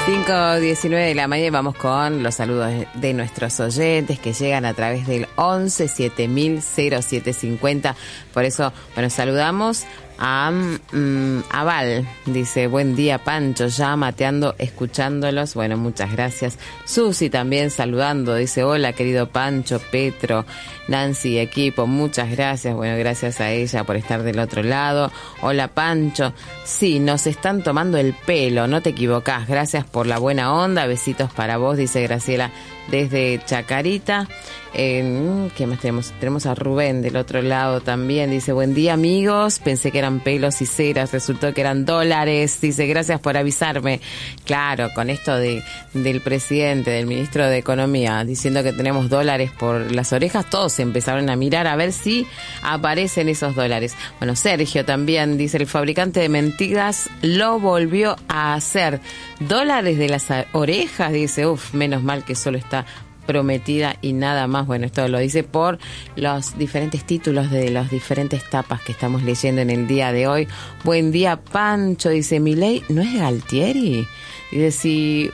5:19 de la mañana y vamos con los saludos de nuestros oyentes que llegan a través del 11 7000 0750. Por eso, bueno, saludamos a Val. Dice, buen día Pancho, ya mateando, escuchándolos. Bueno, muchas gracias. Susi también saludando, dice, hola querido Pancho, Petro, Nancy y equipo, muchas gracias. Bueno, gracias a ella por estar del otro lado. Hola Pancho, sí, nos están tomando el pelo, no te equivocás, gracias por la buena onda, besitos para vos, dice Graciela desde Chacarita. ¿Qué más tenemos? Tenemos a Rubén del otro lado también. Dice, buen día amigos, pensé que eran pelos y ceras, resultó que eran dólares. Dice, gracias por avisarme. Claro, con esto del presidente, del ministro de Economía, diciendo que tenemos dólares por las orejas, todos se empezaron a mirar a ver si aparecen esos dólares. Bueno, Sergio también dice, el fabricante de mentiras lo volvió a hacer. Dólares de las orejas, dice, menos mal que solo está prometida y nada más. Bueno, esto lo dice por los diferentes títulos de las diferentes tapas que estamos leyendo en el día de hoy. Buen día Pancho, dice, Milei no es Galtieri. Dice, si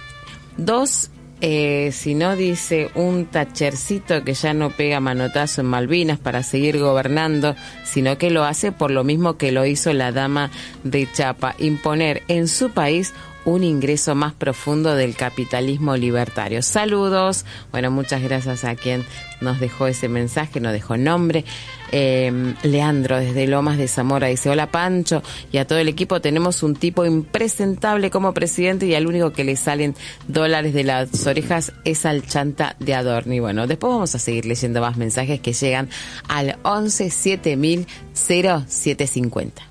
no, dice, un tachercito que ya no pega manotazo en Malvinas para seguir gobernando, sino que lo hace por lo mismo que lo hizo la dama de Chapa, imponer en su país un ingreso más profundo del capitalismo libertario. Saludos. Bueno, muchas gracias a quien nos dejó ese mensaje, nos dejó nombre. Leandro desde Lomas de Zamora dice, hola Pancho y a todo el equipo, tenemos un tipo impresentable como presidente y al único que le salen dólares de las orejas es al chanta de Adorni. Bueno, después vamos a seguir leyendo más mensajes que llegan al 11 7000 0750.